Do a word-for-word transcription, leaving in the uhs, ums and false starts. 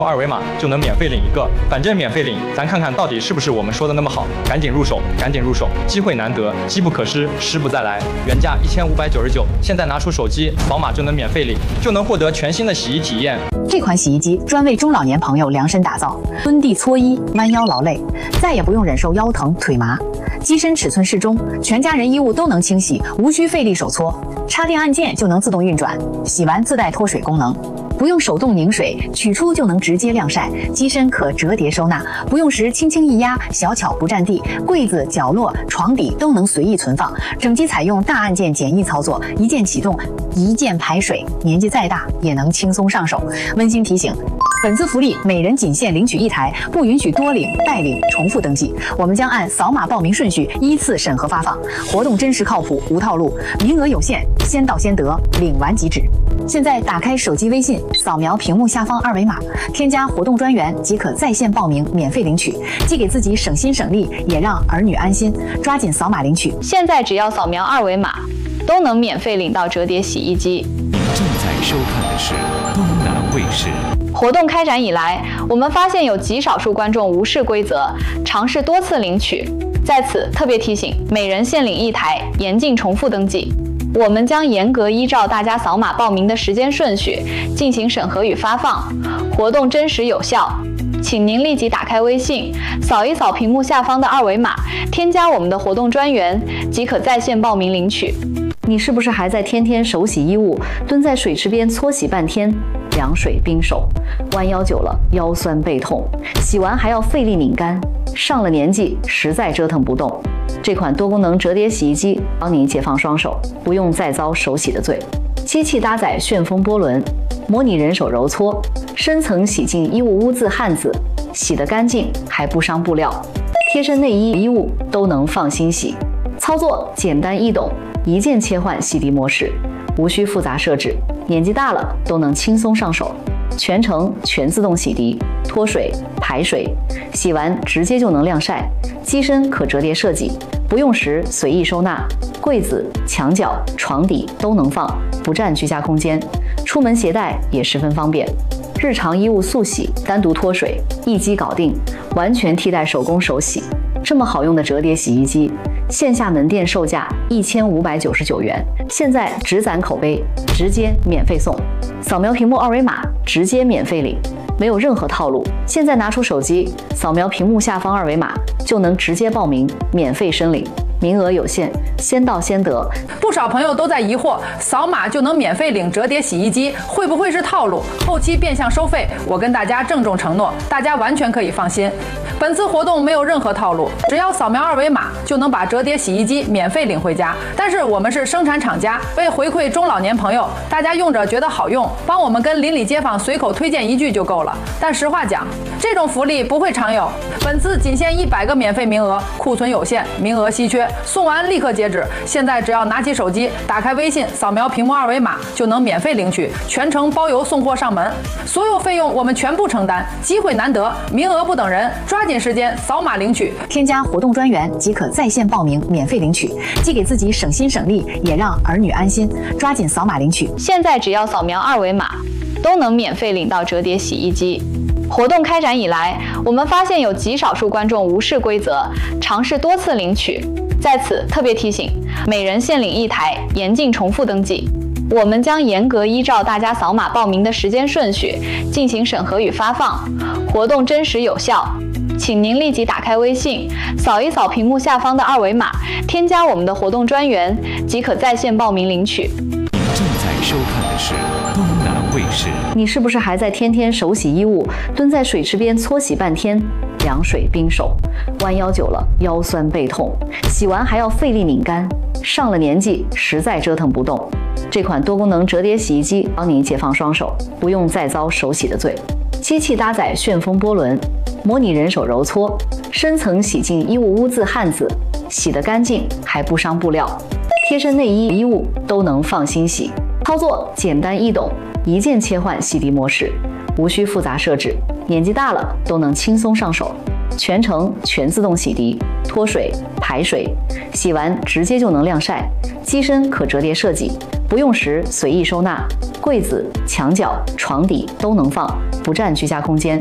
二维码就能免费领一个，反正免费领，咱看看到底是不是我们说的那么好。赶紧入手，赶紧入手，机会难得，机不可失，失不再来。原价一千五百九十九，现在拿出手机扫码就能免费领，就能获得全新的洗衣体验。 这款洗衣机专为中老年朋友量身打造，蹲地搓衣，弯腰劳累，再也不用忍受腰疼腿麻。机身尺寸适中，全家人衣物都能清洗，无需费力手搓，插电按键就能自动运转，洗完自带脱水功能。不用手动拧水，取出就能直接晾晒。机身可折叠收纳，不用时轻轻一压，小巧不占地。柜子、角落、床底都能随意存放。整机采用大按键简易操作，一键启动，一键排水，年纪再大也能轻松上手。温馨提醒：本次福利每人仅限领取一台，不允许多领、代领、重复登记。我们将按扫码报名顺序依次审核发放。活动真实靠谱，无套路，名额有限，先到先得，领完即止。现在打开手机微信，扫描屏幕下方二维码，添加活动专员即可在线报名，免费领取，既给自己省心省力，也让儿女安心。抓紧扫码领取！ 现在只要扫描二维码，都能免费领到折叠洗衣机。 您正在收看的是东南卫视。 活动开展以来，我们发现有极少数观众无视规则，尝试多次领取。在此特别提醒，每人限领一台，严禁重复登记。我们将严格依照大家扫码报名的时间顺序进行审核与发放，活动真实有效。请您立即打开微信，扫一扫屏幕下方的二维码，添加我们的活动专员，即可在线报名领取。 你是不是还在天天手洗衣物，蹲在水池边搓洗半天，凉水冰手，弯腰久了腰酸背痛，洗完还要费力拧干，上了年纪实在折腾不动。这款多功能折叠洗衣机帮你解放双手，不用再遭手洗的罪。机器搭载旋风波轮，模拟人手揉搓，深层洗净衣物污渍汗渍，洗得干净还不伤布料，贴身内衣衣物都能放心洗。操作简单易懂，一键切换洗涤模式，无需复杂设置，年纪大了都能轻松上手。全程全自动洗涤、脱水、排水，洗完直接就能晾晒。机身可折叠设计，不用时随意收纳，柜子、墙角、床底都能放，不占居家空间。出门携带也十分方便。日常衣物速洗，单独脱水，一机搞定，完全替代手工手洗。这么好用的折叠洗衣机，线下门店售价一千五百九十九元，现在只攒口碑，直接免费送。扫描屏幕二维码，直接免费领，没有任何套路。现在拿出手机，扫描屏幕下方二维码，就能直接报名，免费申领。名额有限，先到先得。 不少朋友都在疑惑，扫码就能免费领折叠洗衣机，会不会是套路？后期变相收费？我跟大家郑重承诺，大家完全可以放心。本次活动没有任何套路，只要扫描二维码就能把折叠洗衣机免费领回家。但是我们是生产厂家，为回馈中老年朋友，大家用着觉得好用，帮我们跟邻里街坊随口推荐一句就够了。但实话讲，这种福利不会常有，本次仅限一百个免费名额，库存有限，名额稀缺。送完立刻截止，现在只要拿起手机，打开微信，扫描屏幕二维码就能免费领取，全程包邮送货上门，所有费用我们全部承担。机会难得，名额不等人，抓紧时间扫码领取， 添加活动专员即可在线报名，免费领取，既给自己省心省力，也让儿女安心。抓紧扫码领取！ 现在只要扫描二维码，都能免费领到折叠洗衣机。活动开展以来，我们发现有极少数观众无视规则，尝试多次领取。在此特别提醒，每人限领一台，严禁重复登记。我们将严格依照大家扫码报名的时间顺序进行审核与发放，活动真实有效。请您立即打开微信，扫一扫屏幕下方的二维码，添加我们的活动专员，即可在线报名领取。 您正在收看的是东南卫视。 你是不是还在天天手洗衣物，蹲在水池边搓洗半天，凉水冰手，弯腰久了腰酸背痛，洗完还要费力拧干，上了年纪实在折腾不动。这款多功能折叠洗衣机帮你解放双手，不用再遭手洗的罪。机器搭载旋风波轮，模拟人手揉搓，深层洗净衣物污渍汗渍，洗得干净还不伤布料，贴身内衣衣物都能放心洗。操作简单易懂，一键切换洗涤模式，无需复杂设置，年纪大了都能轻松上手。 全程全自动洗涤、脱水、排水，洗完直接就能晾晒。机身可折叠设计，不用时随意收纳，柜子、墙角、床底都能放，不占居家空间。